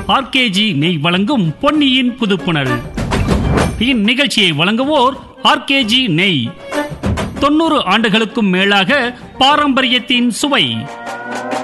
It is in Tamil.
ஆர்கேஜி நெய் வழங்கும் பொன்னியின் புதுப்புணல். இந்நிகழ்ச்சியை வழங்குவோர் ஆர்கேஜி நெய். 90 ஆண்டுகளுக்கும் மேலாக பாரம்பரியத்தின் சுவை.